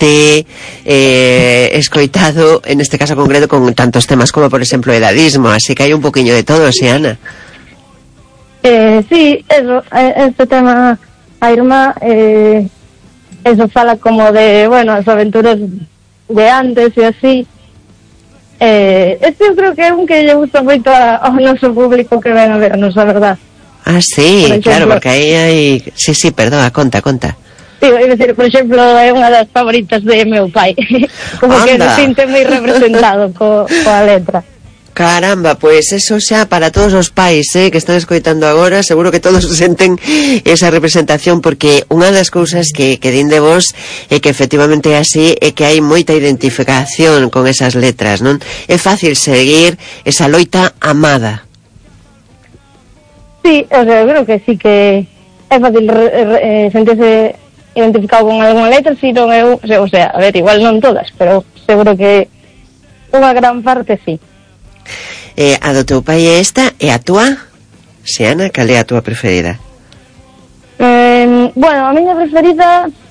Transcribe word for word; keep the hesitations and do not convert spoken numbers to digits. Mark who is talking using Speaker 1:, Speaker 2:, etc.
Speaker 1: te eh, escoitado en este caso concreto con tantos temas como por exemplo edadismo, así que hai un poquinho de todo, si, Ana?
Speaker 2: Eh, sí, eso, este tema a irmá eh, eso fala como de, bueno, as aventuras de antes e así. Eh, este eu creo que é un que lle gusta moito ao noso público que ven a vernos, a verdad.
Speaker 1: Ah, sí,
Speaker 2: por exemplo,
Speaker 1: claro, porque aí hai... Sí, sí, perdón, conta, conta.
Speaker 2: Digo, é dicir, por exemplo, é unha das favoritas de meu pai. Como
Speaker 1: Anda.
Speaker 2: que se sinte moi representado co, coa letra.
Speaker 1: Caramba, pois pues eso xa para todos os pais, eh, que están escoitando agora, seguro que todos senten esa representación, porque unha das cousas que, que din de vos é que efectivamente é así, é que hai moita identificación con esas letras, non? É fácil seguir esa loita amada.
Speaker 2: Sí, o sea, eu creo que sí que é fácil re, re, eh, sentirse identificado con algunha letra, si non eu, o sea, a ver, igual non todas, pero seguro que unha gran parte sí.
Speaker 1: Eh, a do teu pai é esta, e a túa? Si, Ana, cal é a túa preferida?
Speaker 2: Eh, bueno, a miña preferida